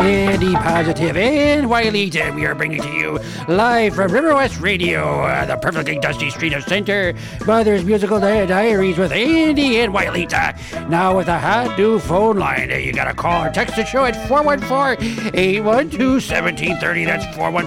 Andy Positive and Wiley, and we are bringing to you live from River West Radio, the perfectly dusty street of Center, Mother's Musical Diaries with Andy and Wiley. Now with a hot new phone line, you gotta call or text the show at 414-812-1730. That's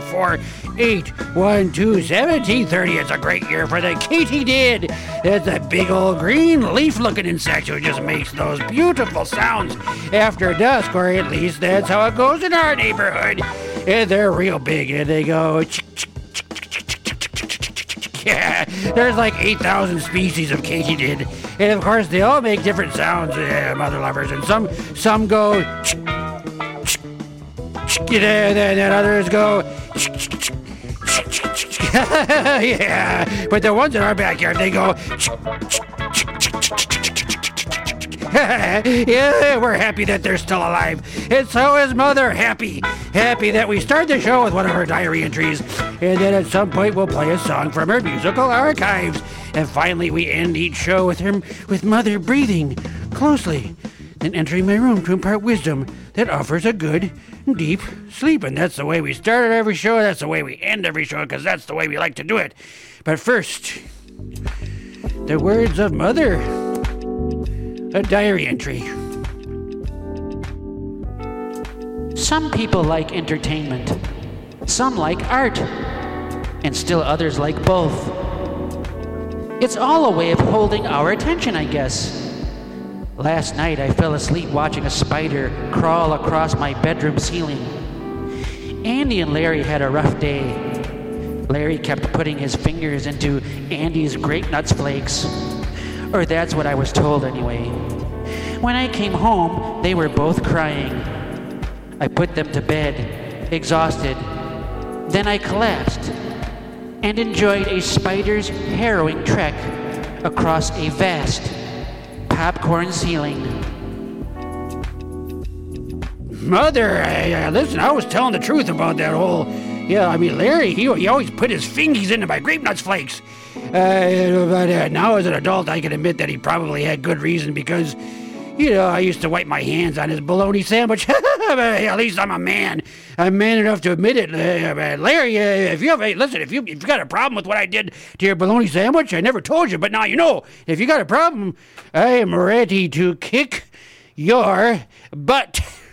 414-812-1730. It's a great year for the katydid. That's a big old green leaf-looking insect who just makes those beautiful sounds after dusk, or at least that's how it goes in our neighborhood. And they're real big, and they go... Yeah, there's like 8,000 species of katydid, and of course they all make different sounds, mother lovers, and some go... and others go... Yeah, but the ones in our backyard, they go... Yeah, we're happy that they're still alive. And so is Mother happy. Happy that we start the show with one of her diary entries. And then at some point we'll play a song from her musical archives. And finally we end each show with Mother breathing closely and entering my room to impart wisdom that offers a good, deep sleep. And that's the way we started every show. That's the way we end every show, because that's the way we like to do it. But first, the words of Mother. A diary entry. Some people like entertainment. Some like art. And still others like both. It's all a way of holding our attention, I guess. Last night I fell asleep watching a spider crawl across my bedroom ceiling. Andy and Larry had a rough day. Larry kept putting his fingers into Andy's grape nuts flakes. Or that's what I was told anyway. When I came home, they were both crying. I put them to bed, exhausted. Then I collapsed and enjoyed a spider's harrowing trek across a vast popcorn ceiling. Mother, listen, I was telling the truth about that whole... Yeah, I mean, Larry, he always put his fingies into my grape nuts flakes. But now as an adult, I can admit that he probably had good reason, because, you know, I used to wipe my hands on his bologna sandwich. At least I'm a man. I'm man enough to admit it. Larry, if you got a problem with what I did to your bologna sandwich, I never told you, but now you know. If you got a problem, I am ready to kick your butt.